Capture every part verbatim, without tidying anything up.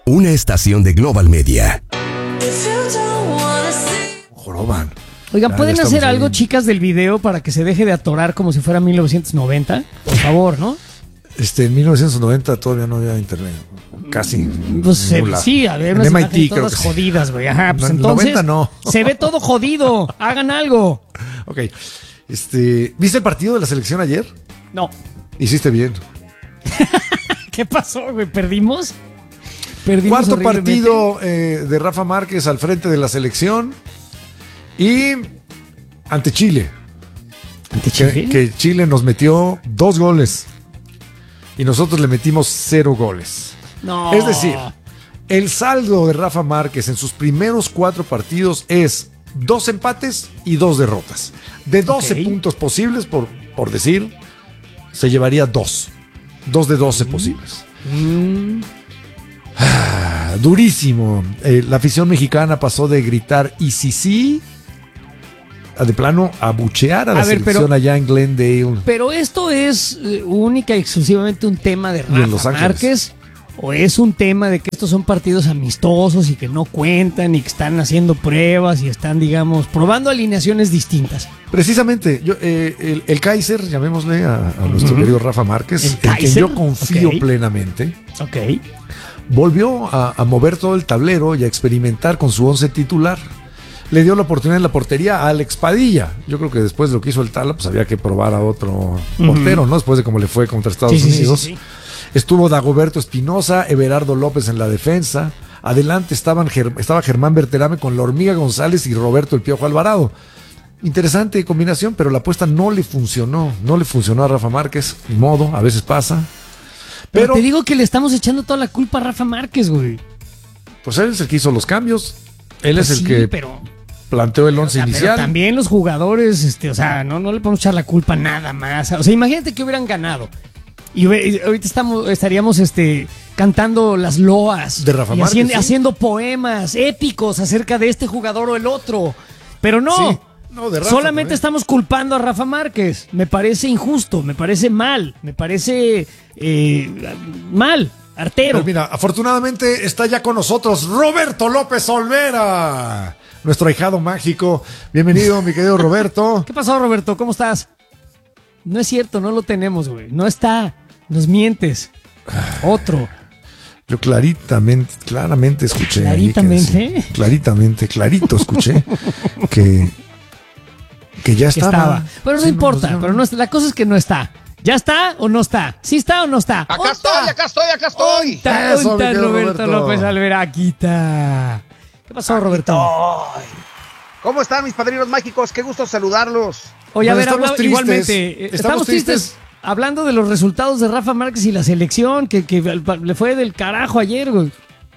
una estación de Global Media. Joroban. Oigan, Ya, ¿pueden ya hacer estamos algo, ahí. chicas, del video para que se deje de atorar como si fuera mil novecientos noventa? Por favor, ¿no? Este, en mil novecientos noventa todavía no había internet. Casi. Pues en eh, nula. sí, a ver, En unas M I imágenes T creo todas que sí. jodidas, güey. Ajá, pues En entonces noventa no. se ve todo jodido. Hagan algo. Ok. Este, ¿viste el partido de la selección ayer? No. Hiciste bien. ¿Qué pasó, güey? ¿Perdimos? Perdimos Cuarto horriblemente. partido eh, de Rafa Márquez al frente de la selección y ante Chile. ¿Ante Que, Chile? que Chile nos metió dos goles y nosotros le metimos cero goles. No. Es decir, el saldo de Rafa Márquez en sus primeros cuatro partidos es dos empates y dos derrotas. De doce Ok. puntos posibles, por, por decir, se llevaría dos. Dos de doce posibles. Mm, Ah, durísimo. Eh, la afición mexicana pasó de gritar y sí sí a de plano abuchear a la A ver, selección pero- allá en Glendale. pero esto es eh, única y exclusivamente un tema de Y en Los Rafa Ángeles. Márquez, o es un tema de que estos son partidos amistosos y que no cuentan y que están haciendo pruebas y están, digamos, probando alineaciones distintas. Precisamente, yo, eh, el, el Kaiser, llamémosle a, a nuestro Ujú. querido Rafa Márquez, ¿El en quien Kaiser? yo confío Ok. plenamente, Ok. volvió a, a mover todo el tablero y a experimentar con su once titular. Le dio la oportunidad en la portería a Alex Padilla. Yo creo que después de lo que hizo el Tala, pues había que probar a otro portero, ¿no? Después de cómo le fue contra Estados Sí, sí, sí, Unidos. sí, sí. Estuvo Dagoberto Espinosa, Everardo López en la defensa. Adelante estaban Ger- estaba Germán Berterame con la Hormiga González y Roberto El Piojo Alvarado. Interesante combinación, pero la apuesta no le funcionó. No le funcionó a Rafa Márquez. Ni modo, a veces pasa. Pero, Pero, te digo que le estamos echando toda la culpa a Rafa Márquez, güey. pues él es el que hizo los cambios. Él Pues es el sí, que pero, planteó el o once sea, pero inicial. también los jugadores, este, o sea, no, no le podemos echar la culpa nada más. O sea, imagínate que hubieran ganado. Y hube- y ahorita estamos, estaríamos este, cantando las loas. De Rafa y Márquez, haciendo, sí. haciendo poemas épicos acerca de este jugador o el otro. Pero no. Sí. No, de Rafa Solamente también. estamos culpando a Rafa Márquez. Me parece injusto, me parece mal, me parece eh, mal, artero. Pero mira, afortunadamente está ya con nosotros Roberto López Olvera, nuestro ahijado mágico. Bienvenido, mi querido Roberto. ¿Qué pasó, Roberto? ¿Cómo estás? No es cierto, no lo tenemos, güey. No está. Nos mientes. Otro. Yo claritamente, claramente escuché. ahí que ¿Claritamente? decía- claritamente, clarito escuché que, que ya Que estaba. estaba. Pero no Sí, importa. no, Pero no está- la cosa es que no está. ¿Ya está o no está? ¿Sí está o no está? Acá ¿Onta? estoy, acá estoy, acá estoy. ¿Onta? Eso, ¿Onta, mi querido Roberto, Roberto. López Alveraquita? ¿Qué pasó, Roberto? Ay. ¿Cómo están mis padrinos mágicos? Qué gusto saludarlos. Oye, a Bueno, ver, estamos habla- tristes. igualmente. eh, Estamos Estamos tristes. tristes. Hablando de los resultados de Rafa Márquez y la selección, que, que le fue del carajo ayer, güey.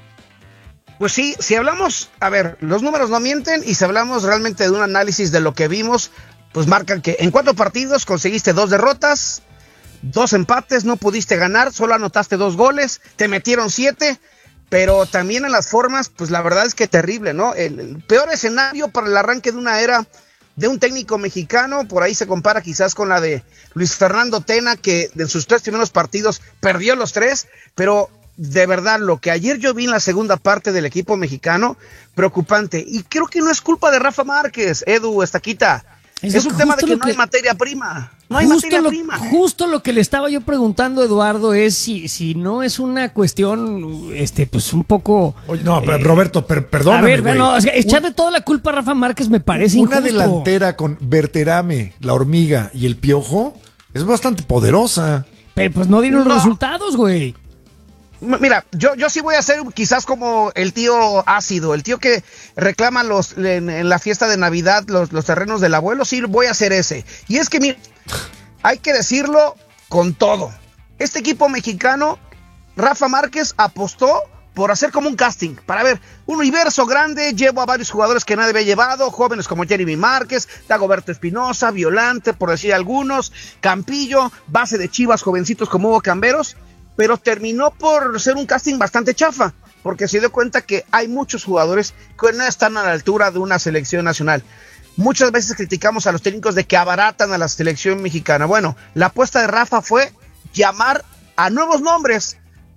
Pues sí, si hablamos, a ver, los números no mienten y si hablamos realmente de un análisis de lo que vimos, pues marcan que en cuatro partidos conseguiste dos derrotas, dos empates, no pudiste ganar, solo anotaste dos goles, te metieron siete, pero también en las formas, pues la verdad es que terrible, ¿no? El, el peor escenario para el arranque de una era de un técnico mexicano, por ahí se compara quizás con la de Luis Fernando Tena, que en sus tres primeros partidos perdió los tres, pero de verdad, lo que ayer yo vi en la segunda parte del equipo mexicano, preocupante. Y creo que no es culpa de Rafa Márquez, Edu, Estaquita. Es Es, lo- un tema de justo que lo no que- hay materia prima. No hay Justo materia lo, prima. justo lo que le estaba yo preguntando, Eduardo, es si, si no es una cuestión, este, pues un poco. Oye, no, pero Roberto, per- perdóname. a ver, güey. bueno, o sea, echarle toda la culpa a Rafa Márquez me parece Una injusto. delantera con Berterame, la Hormiga y el Piojo es bastante poderosa. Pero pues no dieron los No. resultados, güey. M- Mira, yo, yo sí voy a ser quizás como el tío ácido, el tío que reclama los en, en la fiesta de Navidad los, los terrenos del abuelo, sí voy a ser ese. Y es que, mira, hay que decirlo con todo. Este equipo mexicano, Rafa Márquez apostó por hacer como un casting, para ver, un universo grande, llevo a varios jugadores que nadie había llevado, jóvenes como Jeremy Márquez, Dagoberto Espinosa, Violante, por decir algunos, Campillo, base de Chivas, jovencitos como Hugo Camberos, pero terminó por ser un casting bastante chafa, porque se dio cuenta que hay muchos jugadores que no están a la altura de una selección nacional. Muchas veces criticamos a los técnicos de que abaratan a la selección mexicana. Bueno, la apuesta de Rafa fue llamar a nuevos nombres,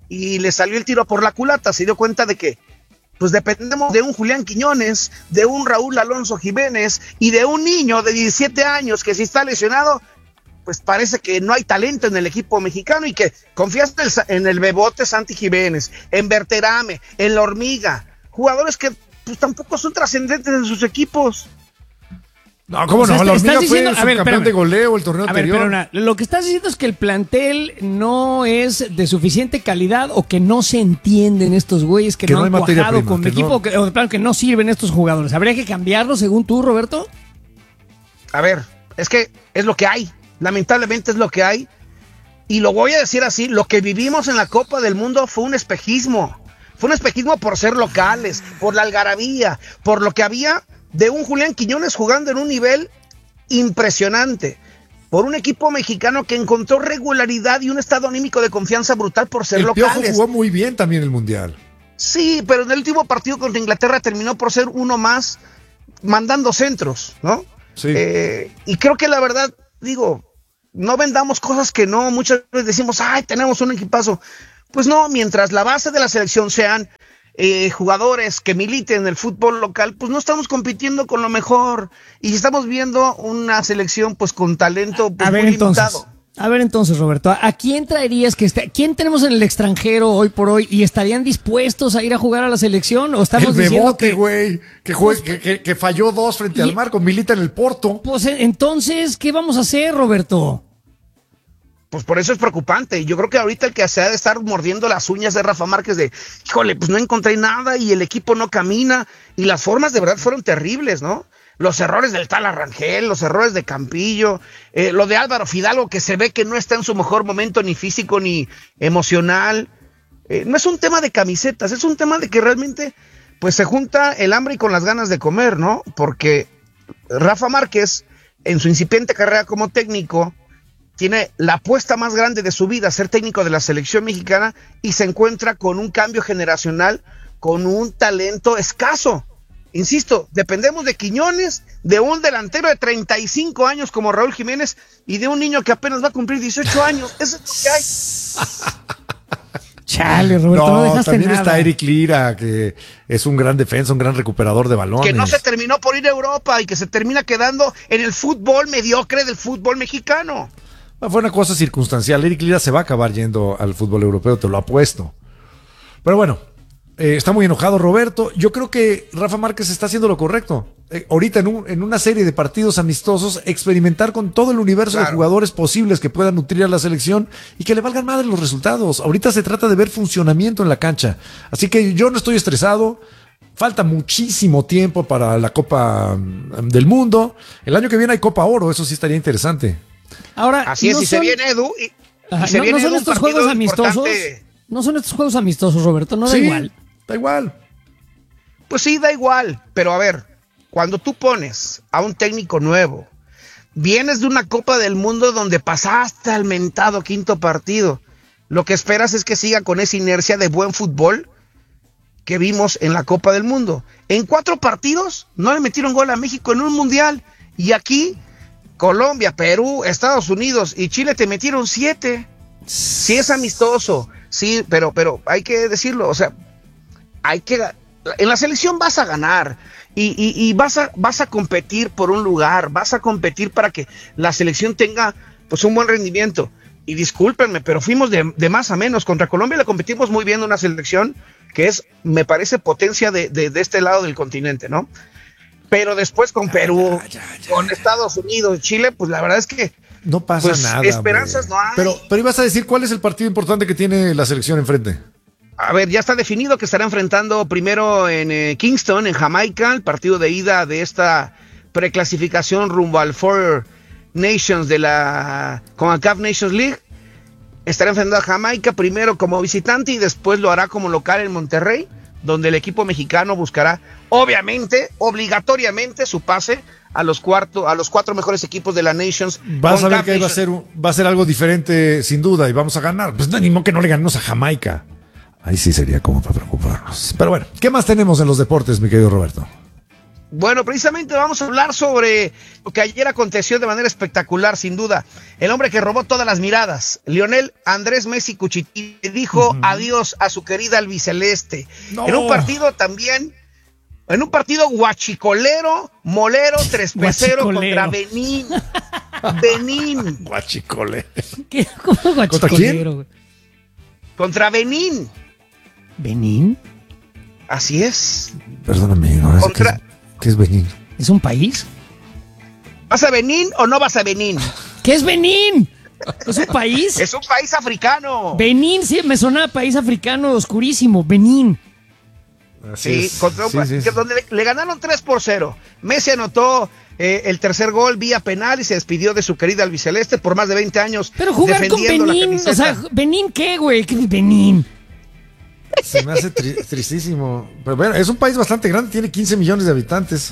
y le salió el tiro por la culata, se dio cuenta de que pues dependemos de un Julián Quiñones, de un Raúl Alonso Jiménez y de un niño de diecisiete años que si está lesionado, pues parece que no hay talento en el equipo mexicano y que confías en el, en el Bebote Santi Jiménez, en Berterame, en La Hormiga, jugadores que pues tampoco son trascendentes en sus equipos. No, ¿cómo o sea, no? La Hormiga diciendo, fue a ver, subcampeón espérame. de goleo el torneo A anterior. ver, pero na, lo que estás diciendo es que el plantel no es de suficiente calidad o que no se entienden estos güeyes, que, Que no, no han hay materia cuajado prima, con que equipo, no- que, o de plano que no sirven estos jugadores. ¿Habría que cambiarlo según tú, Roberto? A ver, es que es lo que hay, lamentablemente es lo que hay, y lo voy a decir así, lo que vivimos en la Copa del Mundo fue un espejismo, fue un espejismo por ser locales, por la algarabía, por lo que había de un Julián Quiñones jugando en un nivel impresionante, por un equipo mexicano que encontró regularidad y un estado anímico de confianza brutal por ser el Piojo locales. jugó muy bien también el Mundial. Sí, pero en el último partido contra Inglaterra terminó por ser uno más mandando centros, ¿no? Sí. Eh, y creo que la verdad, digo, no vendamos cosas que no, muchas veces decimos, ay, tenemos un equipazo. Pues no, mientras la base de la selección sean eh, jugadores que militen en el fútbol local, pues no estamos compitiendo con lo mejor. Y estamos viendo una selección pues con talento pues, A ver muy entonces. limitado. A ver entonces, Roberto, ¿a, a quién traerías que esté? ¿Quién tenemos en el extranjero hoy por hoy y estarían dispuestos a ir a jugar a la selección? ¿O estamos El diciendo Bebote, que güey, que, jue- que, que, que falló dos frente Y- al marco, milita en el Porto. pues eh, entonces qué vamos a hacer, Roberto? Pues por eso es preocupante. Yo creo que ahorita el que se ha de estar mordiendo las uñas de Rafa Márquez de, híjole, pues no encontré nada y el equipo no camina y las formas de verdad fueron terribles, ¿no? Los errores del tal Arrangel, los errores de Campillo, eh, lo de Álvaro Fidalgo que se ve que no está en su mejor momento ni físico ni emocional. Eh, no es un tema de camisetas, es un tema de que realmente pues se junta el hambre y con las ganas de comer, ¿no? Porque Rafa Márquez en su incipiente carrera como técnico tiene la apuesta más grande de su vida, ser técnico de la selección mexicana, y se encuentra con un cambio generacional, con un talento escaso. Insisto, dependemos de Quiñones, de un delantero de treinta y cinco años como Raúl Jiménez y de un niño que apenas va a cumplir dieciocho años. Eso es lo que hay. Chale, Roberto, no, No, dejaste también nada. está Eric Lira, que es un gran defensa, un gran recuperador de balones. Que no se terminó por ir a Europa y que se termina quedando en el fútbol mediocre del fútbol mexicano. Fue una cosa circunstancial. Eric Lira se va a acabar yendo al fútbol europeo, te lo apuesto. Pero bueno, eh, está muy enojado Roberto. Yo creo que Rafa Márquez está haciendo lo correcto. Eh, ahorita en, un, en una serie de partidos amistosos, experimentar con todo el universo Claro. de jugadores posibles que puedan nutrir a la selección y que le valgan madre los resultados. Ahorita se trata de ver funcionamiento en la cancha. Así que yo no estoy estresado. Falta muchísimo tiempo para la Copa mm, del Mundo. El año que viene hay Copa Oro, eso sí estaría interesante. Ahora, Así es, no y se son- viene Edu. Y, Ajá, y se no, viene no son Edu, un estos partido juegos amistosos. importante. No son estos juegos amistosos, Roberto, no da Sí, igual. Da igual. Pues sí, da igual, pero a ver, cuando tú pones a un técnico nuevo, vienes de una Copa del Mundo donde pasaste al mentado quinto partido, lo que esperas es que siga con esa inercia de buen fútbol que vimos en la Copa del Mundo. En cuatro partidos no le metieron gol a México en un mundial, y aquí Colombia, Perú, Estados Unidos y Chile te metieron siete. Sí es amistoso, sí, pero, pero hay que decirlo, o sea, hay que, en la selección vas a ganar y, y, y vas a, vas a competir por un lugar, vas a competir para que la selección tenga pues un buen rendimiento. Y discúlpenme, pero fuimos de, de más a menos. Contra Colombia le competimos muy bien, una selección que es, me parece, potencia de, de, de este lado del continente, ¿no? Pero después con Perú, ya, ya, ya. con Estados Unidos, Chile, pues la verdad es que No pasa Pues, nada. esperanzas hombre. no hay. Pero, pero ibas a decir cuál es el partido importante que tiene la selección enfrente. a ver, ya está definido que estará enfrentando primero en eh, Kingston, en Jamaica, el partido de ida de esta preclasificación rumbo al Four Nations de la CONCACAF Nations League. Estará enfrentando a Jamaica primero como visitante y después lo hará como local en Monterrey, donde el equipo mexicano buscará, obviamente, obligatoriamente, su pase a los, cuarto, a los cuatro mejores equipos de la Nations. Vas a ver CONCACAF que ahí va a, Nations. ser, un- va a ser algo diferente, sin duda, y vamos a ganar. Pues no, ni modo que no le ganemos a Jamaica. Ahí sí sería como para preocuparnos. Pero bueno, ¿qué más tenemos en los deportes, mi querido Roberto? Bueno, precisamente vamos a hablar sobre lo que ayer aconteció de manera espectacular, sin duda. El hombre que robó todas las miradas, Lionel Andrés Messi Cuchití, dijo uh-huh. adiós a su querida albiceleste. No. En un partido también, en un partido guachicolero, molero, tres pesero contra Benín. Benín. Guachicolero. ¿Qué? ¿Cómo guachicolero? ¿Contra quién? Contra Benín. ¿Benín? Así es. Perdóname, no, Contra... ¿qué, es, ¿qué es Benín? ¿Es un país? ¿Vas a Benín o no vas a Benín? ¿Qué es Benín? ¿Es un país? Es un país africano. Benín, sí, me sonaba país africano oscurísimo. Benín. Así sí, contra un sí, sí, sí. donde le, le ganaron tres por cero. Messi anotó eh, el tercer gol vía penal y se despidió de su querida albiceleste por más de veinte años. Pero jugar con Benín, o sea, ¿Benín qué, güey? ¿Qué es Benín? Se me hace tri- tristísimo. Pero bueno, es un país bastante grande, tiene quince millones de habitantes.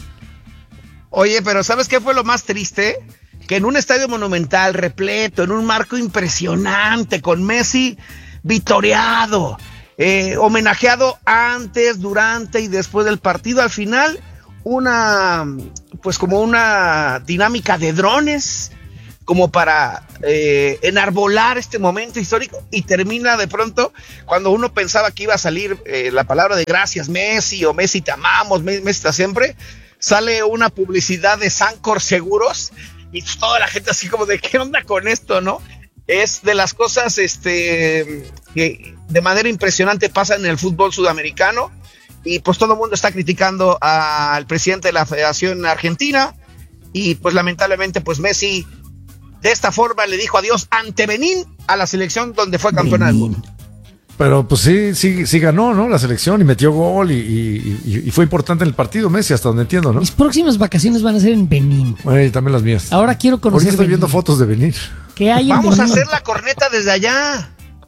Oye, pero ¿sabes qué fue lo más triste? Que en un estadio monumental, repleto, en un marco impresionante, con Messi vitoreado, eh, homenajeado antes, durante y después del partido, al final, una, pues como una dinámica de drones, como para eh, enarbolar este momento histórico, y termina de pronto cuando uno pensaba que iba a salir eh, la palabra de gracias Messi, o Messi te amamos, Messi está siempre, sale una publicidad de Sancor Seguros y toda la gente así como de ¿qué onda con esto, no? Es de las cosas este que de manera impresionante pasan en el fútbol sudamericano, y pues todo el mundo está criticando al presidente de la Federación Argentina, y pues lamentablemente pues Messi de esta forma le dijo adiós ante Benín a la selección donde fue campeona del mundo. Pero pues sí, sí, sí ganó, ¿no? La selección y metió gol y, y, y fue importante en el partido Messi, hasta donde entiendo, ¿no? Mis próximas vacaciones van a ser en Benín. Bueno, y también las mías. Ahora quiero conocer. Hoy estoy Benín. viendo fotos de Benín. ¿Qué hay en Vamos Benín? a hacer la corneta desde allá.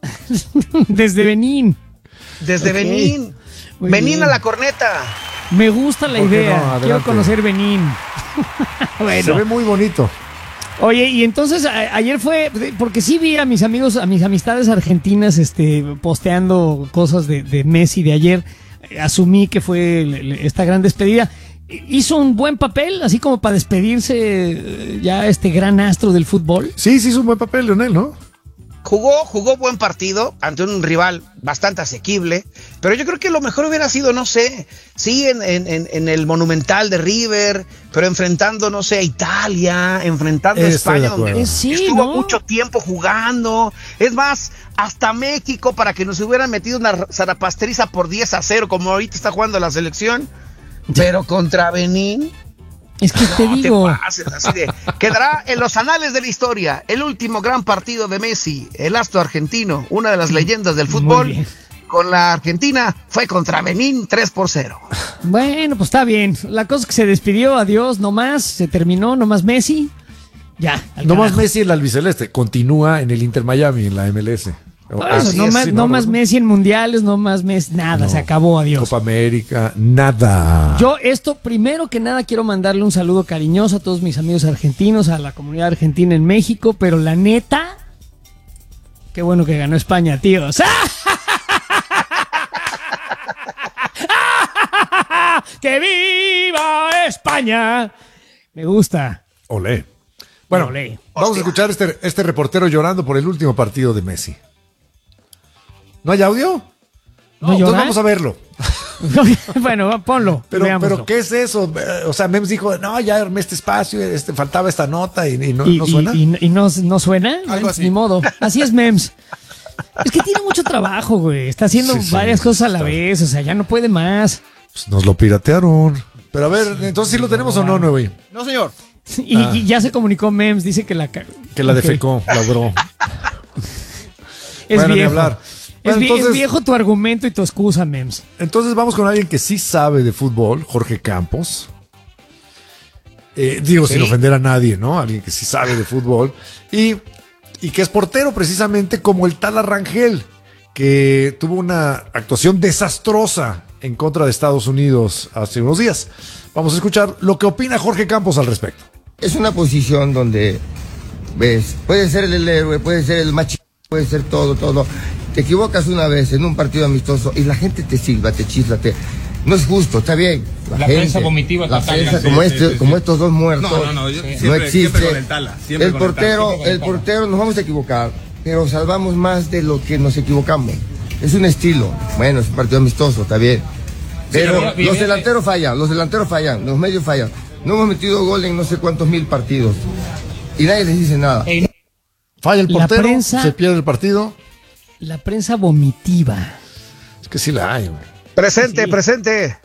Desde Benín. Desde okay. Benín. Muy Benín bien. A la corneta. Me gusta la idea. No? Quiero conocer Benín. Bueno. Se ve muy bonito. Oye, y entonces a, ayer fue, porque sí vi a mis amigos, a mis amistades argentinas este, posteando cosas de, de Messi de ayer, asumí que fue le, le, esta gran despedida. ¿Hizo un buen papel, así como para despedirse ya este gran astro del fútbol? Sí, sí hizo un buen papel, Leonel, ¿no? Jugó, jugó buen partido ante un rival bastante asequible, pero yo creo que lo mejor hubiera sido, no sé, sí, en, en, en el Monumental de River, pero enfrentando, no sé, a Italia, enfrentando a España, donde eh, sí, estuvo ¿no? mucho tiempo jugando. Es más, hasta México, para que nos hubieran metido una zarapasteriza por diez a cero, como ahorita está jugando la selección, pero contra Benín. Es que te no digo. Te pases, así de, quedará en los anales de la historia el último gran partido de Messi, el astro argentino, una de las leyendas del fútbol. Con la Argentina fue contra Benín tres por cero. Bueno, pues está bien. La cosa es que se despidió, adiós, no más, se terminó, no más Messi. Ya. No más Messi en la albiceleste, continúa en el Inter Miami, en la M L S. Ah, eso, no, es, más, sí, no, no más no. Messi en mundiales, no más Messi, nada, no, se acabó, adiós. Copa América, nada. Yo esto, primero que nada, quiero mandarle un saludo cariñoso a todos mis amigos argentinos, a la comunidad argentina en México, pero la neta, qué bueno que ganó España, tíos. ¡Que viva España! Me gusta. Olé. Bueno, Olé. Vamos Hostia. a escuchar este, este reportero llorando por el último partido de Messi. ¿No hay audio? ¿No, no entonces vamos a verlo. Bueno, ponlo. Pero, pero ¿qué es eso? O sea, Mems dijo, no, ya armé este espacio, este, faltaba esta nota y, y, no, y no suena. ¿Y, y, y no, no suena? Algo así. Ni modo. Así es Mems. Es que tiene mucho trabajo, güey. Está haciendo sí, varias sí, cosas a la está. vez. O sea, ya no puede más. Pues nos lo piratearon. Pero a ver, entonces ¿sí lo tenemos no, o no, Nuevo? No, señor. Y, ah. y ya se comunicó Mems, dice que la... Que la okay. defecó, la logró. Es bueno, viejo. Hablar. Bueno, es, entonces, es viejo tu argumento y tu excusa, Mems. Entonces vamos con alguien que sí sabe de fútbol, Jorge Campos. Eh, digo, sí. sin ofender a nadie, ¿no? Alguien que sí sabe de fútbol. Y, y que es portero precisamente como el tal Arrangel, que tuvo una actuación desastrosa en contra de Estados Unidos hace unos días. Vamos a escuchar lo que opina Jorge Campos al respecto. Es una posición donde, ves, puede ser el héroe, puede ser el macho, puede ser todo, todo. Te equivocas una vez en un partido amistoso y la gente te silba, te chisla, te... No es justo, está bien. La, La gente, prensa vomitiva la total, prensa sí, como, sí, este, sí, como sí. estos dos muertos. No, no, no, yo no siempre- existe. siempre con el Tala, siempre el con el Tala, portero, siempre con el el Tala. portero nos vamos a equivocar, pero salvamos más de lo que nos equivocamos. Es un estilo. Bueno, es un partido amistoso, está bien. Pero pero bien, los bien. delanteros fallan, los delanteros fallan, los medios fallan. No hemos metido gol en no sé cuántos mil partidos. Y nadie les dice nada. Ey, Falla el La portero, prensa- se pierde el partido. La prensa vomitiva. Es que sí la hay, güey. Presente, Sí. presente.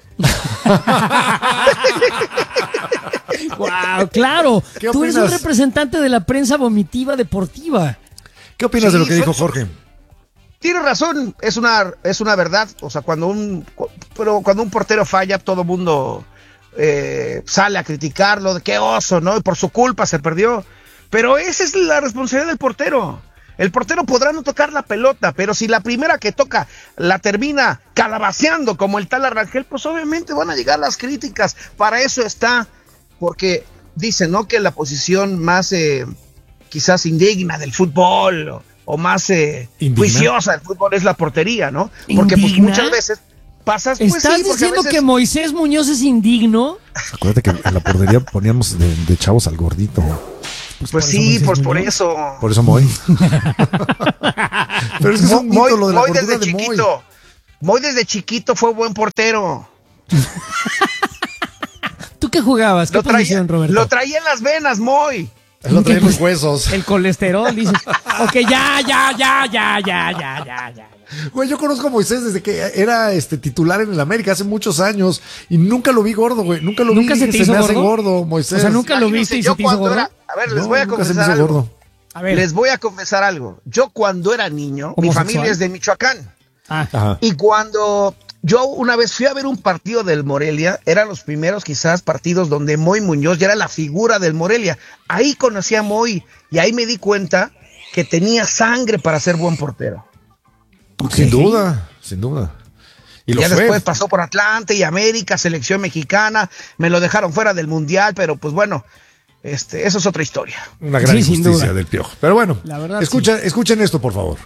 Wow, claro. ¿Qué Tú eres un opinas? representante de la prensa vomitiva deportiva. ¿Qué opinas Sí, de lo que dijo son- Jorge? Tiene razón, es una, es una verdad. O sea, cuando un, pero cuando un portero falla, todo mundo eh, sale a criticarlo, de qué oso, ¿no? Y por su culpa se perdió. Pero esa es la responsabilidad del portero. El portero podrá no tocar la pelota, pero si la primera que toca la termina calabaceando como el tal Arrangel, pues obviamente van a llegar las críticas. Para eso está, porque dicen, ¿no? Que la posición más eh, quizás indigna del fútbol o, o más eh, ¿Indigna? juiciosa del fútbol es la portería, ¿no? Porque pues ¿Indigna? muchas veces pasas... Pues, ¿Estás sí, porque a diciendo veces- que Moisés Muñoz es indigno? Acuérdate que en la portería poníamos de, de chavos al gordito. Pues por eso sí, Moisés pues por Muñoz. eso. Por eso Moy. Pero es que es un Moy, mito lo de la Moy gordura desde de Moy. chiquito. Moy desde chiquito fue buen portero. ¿Tú qué jugabas? ¿Qué Lo traía, posición, Roberto? lo traía en las venas, Moy. Él lo traía en los huesos. El colesterol, dices. Ok, ya, ya, ya, ya, ya, ya, ya, ya. Güey, yo conozco a Moisés desde que era este titular en el América hace muchos años y nunca lo vi gordo, güey. Nunca lo ¿Nunca vi. se dije, te hizo me hace gordo? gordo, Moisés. O sea, nunca lo viste Imagínense, y yo se te hizo cuando gordo. era- A ver, les No, voy a nunca se me confesar hizo algo. gordo. A ver. Les voy a confesar algo. Yo cuando era niño, mi ¿Homosexual? familia es de Michoacán. Ah, Ajá. Y cuando yo una vez fui a ver un partido del Morelia, eran los primeros quizás partidos donde Moy Muñoz ya era la figura del Morelia. Ahí conocí a Moy y ahí me di cuenta que tenía sangre para ser buen portero. Sin duda, sin duda. Y lo Ya fue. después pasó por Atlante y América, selección mexicana, me lo dejaron fuera del Mundial, pero pues bueno, este, eso es otra historia. Una gran Sí, sin injusticia duda. del Piojo. Pero bueno, La verdad, escucha, escuchen esto, por favor.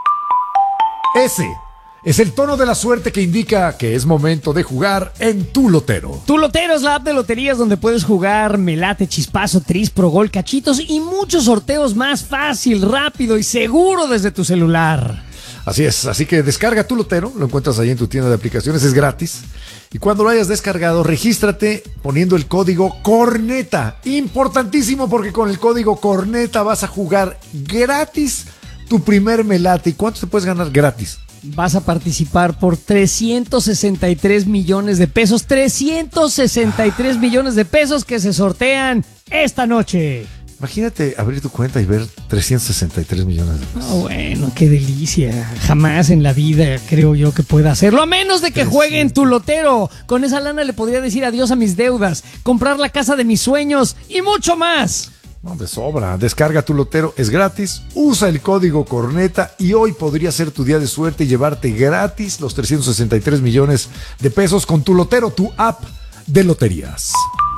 Ese es el tono de la suerte que indica que es momento de jugar en tu lotero. Tu Lotero es la app de loterías donde puedes jugar Melate, Chispazo, Tris, Pro Gol, Cachitos y muchos sorteos más fácil, rápido y seguro desde tu celular. Así es, así que descarga tu lotero, lo encuentras ahí en tu tienda de aplicaciones, es gratis. Y cuando lo hayas descargado, regístrate poniendo el código CORNETA. Importantísimo porque con el código CORNETA vas a jugar gratis tu primer Melate. ¿Y cuánto te puedes ganar gratis? Vas a participar por trescientos sesenta y tres millones de pesos. trescientos sesenta y tres millones de pesos que se sortean esta noche. Imagínate abrir tu cuenta y ver trescientos sesenta y tres millones de pesos. Oh, bueno, qué delicia. Jamás en la vida creo yo que pueda hacerlo, a menos de que juegue en tu lotero. Con esa lana le podría decir adiós a mis deudas, comprar la casa de mis sueños y mucho más. No, de sobra. Descarga tu lotero, es gratis. Usa el código CORNETA y hoy podría ser tu día de suerte y llevarte gratis los trescientos sesenta y tres millones de pesos con tu lotero, tu app de loterías.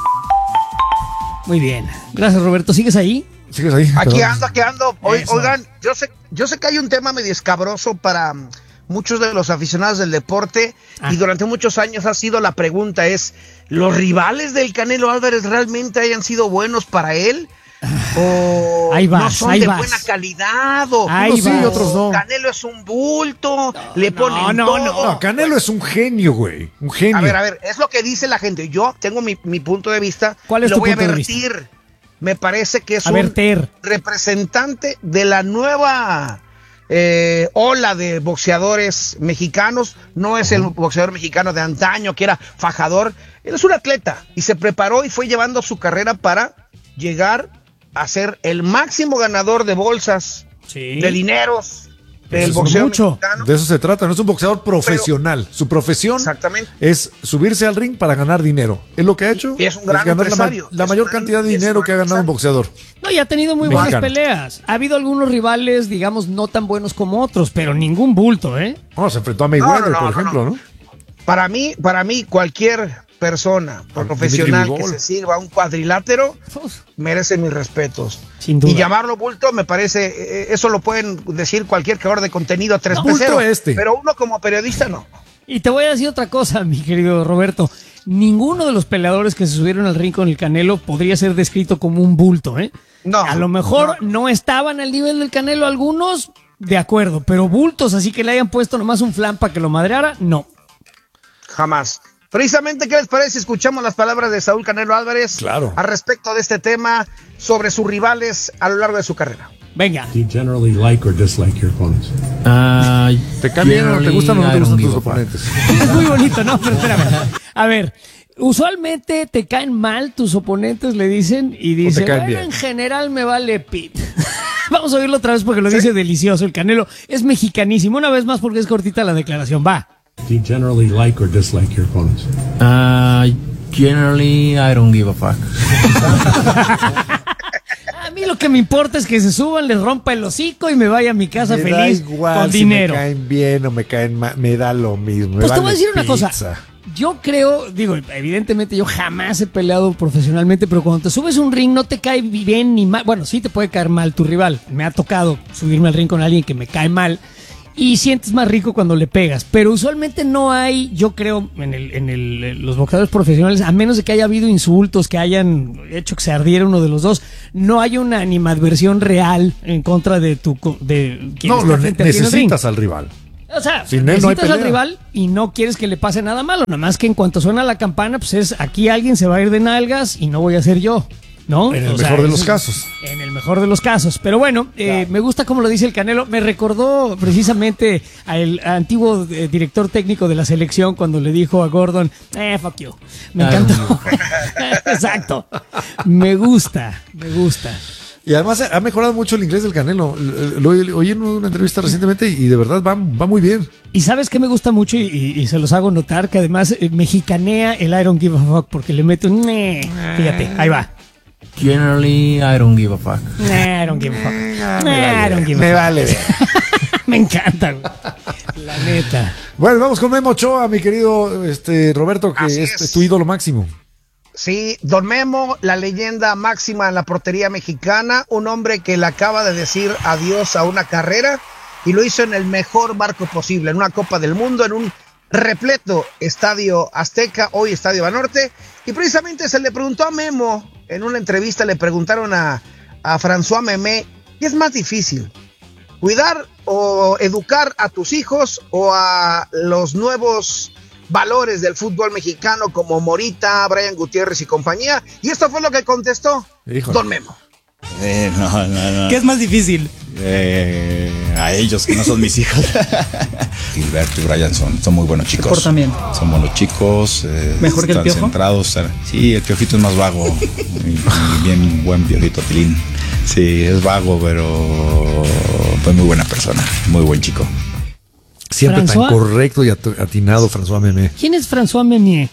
Muy bien. Gracias, Roberto. ¿Sigues ahí? ¿Sigues ahí? Aquí Perdón. ando, aquí ando. Oy- Eso. Oigan, yo sé, yo sé que hay un tema medio escabroso para mm, muchos de los aficionados del deporte Ah. y durante muchos años ha sido la pregunta es, ¿los rivales del Canelo Álvarez realmente hayan sido buenos para él? ¿O Ahí vas, no son ahí de vas. buena calidad? ¿O Ahí Unos sí, vas. otros no. Canelo es un bulto? ¿Le ponen no, todo? no. No, Canelo es un genio, güey. Un genio. A ver, a ver, es lo que dice la gente. Yo tengo mi, mi punto de vista. ¿Cuál es lo tu voy punto a de vertir. Me parece que es A un verter. representante de la nueva eh, ola de boxeadores mexicanos. No es el boxeador mexicano de antaño que era fajador. Él es un atleta y se preparó y fue llevando su carrera para llegar a ser el máximo ganador de bolsas, Sí. de dineros del Eso es boxeo mucho. mexicano. De eso se trata, no es un boxeador profesional. Su profesión Exactamente. es subirse al ring para ganar dinero. Es lo que ha hecho. Y es un gran ganar la, ma- empresario. la Es mayor un gran- cantidad de es un dinero gran que ha ganado un empresario. boxeador. No, y ha tenido muy buenas Mexicano. peleas. Ha habido algunos rivales, digamos, no tan buenos como otros, pero ningún bulto, ¿eh? No, se enfrentó a Mayweather, No, no, no, por no, ejemplo, no. ¿no? Para mí, para mí, cualquier persona A profesional Dimitri que Bivol. se sirva un cuadrilátero Uf, merece mis respetos. Sin duda. Y llamarlo bulto me parece, eh, eso lo pueden decir cualquier creador de contenido tres No, P cero. bulto este. Pero uno como periodista no. Y te voy a decir otra cosa, mi querido Roberto. Ninguno de los peleadores que se subieron al ring con el Canelo podría ser descrito como un bulto, ¿eh? No. A lo mejor no. no estaban al nivel del Canelo algunos, de acuerdo, pero bultos, así que le hayan puesto nomás un flan para que lo madreara, no. Jamás. Precisamente, ¿qué les parece? Escuchamos las palabras de Saúl Canelo Álvarez Claro. al respecto de este tema sobre sus rivales a lo largo de su carrera. Venga. Do you generally like or dislike your opponents? Uh, ¿Te cambian o te gustan o no te generally, I gustan don't tus give a fuck. oponentes? Es muy bonito, ¿no? Pero espérame. A ver, usualmente te caen mal tus oponentes, le dicen, y dicen, caen bueno, bien. en general me vale pit. Vamos a oírlo otra vez porque lo dice delicioso. El Canelo es mexicanísimo. Una vez más porque es cortita la declaración. Va. Do you generally like or dislike your opponents? Uh, generally, I don't give a fuck. A mí lo que me importa es que se suban, les rompa el hocico y me vaya a mi casa Me feliz da igual con si dinero. me caen bien o me caen mal, me da lo mismo. me Pues te voy a vale decir una pizza. cosa. Yo creo, digo, evidentemente yo jamás he peleado profesionalmente, pero cuando te subes a un ring no te cae bien ni mal. Bueno, sí te puede caer mal tu rival. Me ha tocado subirme al ring con alguien que me cae mal y sientes más rico cuando le pegas. Pero usualmente no hay, yo creo, en, el, en el, los boxeadores profesionales, a menos de que haya habido insultos, que hayan hecho que se ardiera uno de los dos, no hay una animadversión real en contra de tu... De quien No, está lo ne- frente a ti en el ring. necesitas al rival. O sea, Sin él no hay necesitas al pelea. rival y no quieres que le pase nada malo. Nada más que en cuanto suena la campana, pues es aquí alguien se va a ir de nalgas y no voy a ser yo, ¿no? En el O sea, mejor de los ese- casos. En el mejor de los casos. Pero bueno, eh, me gusta como lo dice el Canelo. Me recordó precisamente al antiguo eh, director técnico de la selección cuando le dijo a Gordon, eh, fuck you. Me Ah, encantó. Exacto. Me gusta, me gusta. Y además ha mejorado mucho el inglés del Canelo. Lo lo oí en una entrevista recientemente y de verdad va, va muy bien. Y sabes que me gusta mucho y, y- y se los hago notar que además eh, mexicanea el I don't give a fuck porque le mete un "Nee". Fíjate, ahí va. Generally, I don't give a fuck. Nah, I don't give a fuck. Nah, I don't give a Me fuck. vale ver. Me encanta, güey. La neta. Bueno, vamos con Memo Ochoa, mi querido este, Roberto, que Así es, es. tu ídolo máximo. Sí, Don Memo, la leyenda máxima en la portería mexicana, un hombre que le acaba de decir adiós a una carrera y lo hizo en el mejor marco posible, en una Copa del Mundo, en un repleto Estadio Azteca, hoy Estadio Banorte, y precisamente se le preguntó a Memo, en una entrevista le preguntaron a, a François Memé, ¿qué es más difícil? ¿Cuidar o educar a tus hijos o a los nuevos valores del fútbol mexicano como Morita, Brian Gutiérrez y compañía? Y esto fue lo que contestó Híjole. Don Memo. Eh, no, no, no. ¿Qué es más difícil? Eh, a ellos, que no son mis hijos. Gilberto y Brian son, son muy buenos chicos. Comportamiento. Son buenos chicos. eh, ¿Mejor que el están Piojo? centrados. eh, Sí, el Piojito es más vago. y, y bien buen Piojito Tilín. Sí, es vago, pero pues muy buena persona. Muy buen chico. Siempre François. tan correcto y at- atinado, François Memé. ¿Quién es François Memier?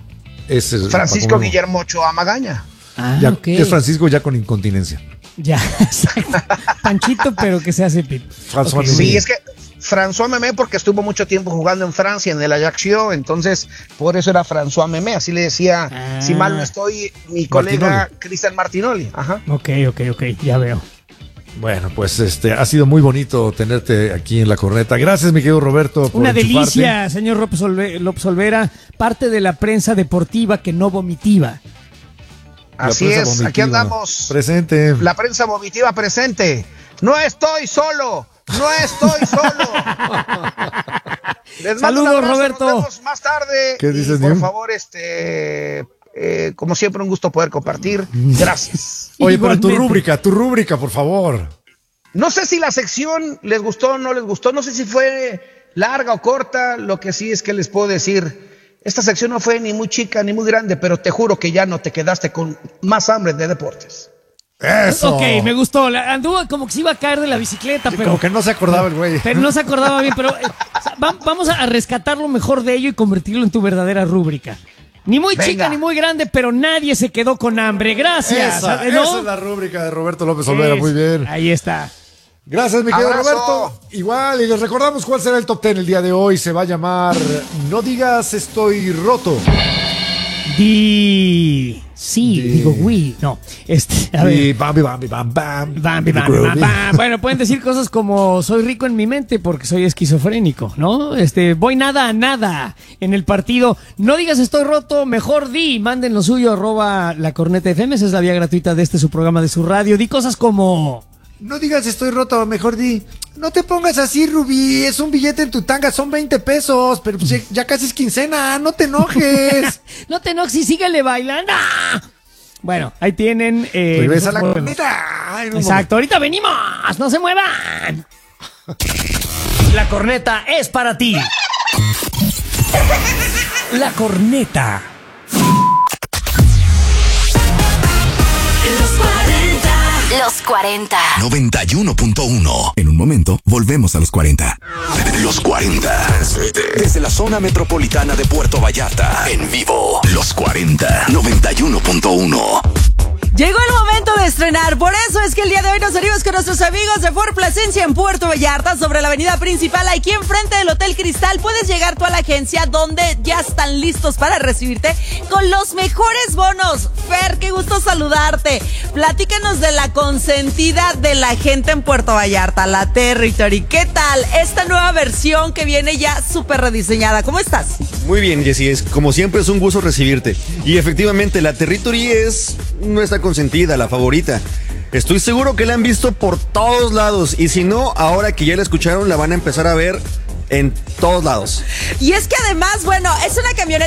Es el- Francisco Paco Memo. Guillermo Ochoa Magaña. Ah, Ya, ok. Es Francisco ya con incontinencia. Ya, exacto. Panchito, pero que se hace pip. François Ok. Memé. Sí, es que François Memé, porque estuvo mucho tiempo jugando en Francia, en el Ajaccio, entonces por eso era François Memé, así le decía, Ah. si mal no estoy, mi colega Cristian Martinoli. Ajá. Ok, ok, ok, ya veo. Bueno, pues este ha sido muy bonito tenerte aquí en la corneta. Gracias, mi querido Roberto, por Una enchufarte. delicia, señor López, Olve- López Olvera, parte de la prensa deportiva que no vomitiva. La Así prensa es, vomitiva. aquí andamos. Presente. La prensa vomitiva presente. No estoy solo, no estoy solo. Les mando un Saludos, abrazo, Roberto. Nos vemos más tarde. ¿Qué Y, dices, por Nim? favor, este, eh, como siempre, un gusto poder compartir. Gracias. Oye, pero tu Igualmente. rúbrica, tu rúbrica, por favor. No sé si la sección les gustó o no les gustó, no sé si fue larga o corta, lo que sí es que les puedo decir, esta sección no fue ni muy chica ni muy grande, pero te juro que ya no te quedaste con más hambre de deportes. Eso. Ok, me gustó. La- Anduvo como que se iba a caer de la bicicleta, pero, Como que no se acordaba el güey. pero no se acordaba bien. Pero eh, o sea, va- vamos a rescatar lo mejor de ello y convertirlo en tu verdadera rúbrica. Ni muy Venga. chica ni muy grande, pero nadie se quedó con hambre. Gracias. Esa, ¿no? esa es la rúbrica de Roberto López Olvera, Es- muy bien. Ahí está. Gracias, mi querido Abrazo. Roberto. Igual, y les recordamos cuál será el top ten el día de hoy. Se va a llamar No digas estoy roto. Di. Sí, Sí. digo we, no. Este, a ver. Y bam, bam, bam, bam. Bambi, bambi, bam, bam. Bueno, pueden decir cosas como soy rico en mi mente porque soy esquizofrénico, ¿no? Este, voy nada a nada en el partido. No digas estoy roto, mejor di. Manden lo suyo, arroba la corneta F M. Esa es la vía gratuita de este su programa de su radio. Di cosas como... No digas estoy roto, mejor di. No te pongas así, Rubí. Es un billete en tu tanga, son veinte pesos. Pero pues, ya, ya casi es quincena, no te enojes. No te enojes y síguele bailando. Bueno, ahí tienen. Eh, Regresa la bueno. corneta. Ay, no, Exacto, ahorita venimos. No se muevan. La corneta es para ti. La corneta. Los cuarenta. noventa y uno punto uno. En un momento, volvemos a los cuarenta. Los cuarenta. Desde la zona metropolitana de Puerto Vallarta. En vivo. Los cuarenta. noventa y uno punto uno. Llegó el momento de estrenar, por eso es que el día de hoy nos unimos con nuestros amigos de Ford Plasencia en Puerto Vallarta, sobre la avenida principal, aquí enfrente del Hotel Cristal. Puedes llegar tú a la agencia donde ya están listos para recibirte con los mejores bonos. Fer, qué gusto saludarte. Platícanos de la consentida de la gente en Puerto Vallarta, la Territory. ¿Qué tal esta nueva versión que viene ya súper rediseñada? ¿Cómo estás? Muy bien, Jessy, es, como siempre es un gusto recibirte. Y efectivamente, la Territory es nuestra consentida, la favorita. Estoy seguro que la han visto por todos lados, y si no, ahora que ya la escucharon, la van a empezar a ver en todos lados. Y es que además, bueno, es una camioneta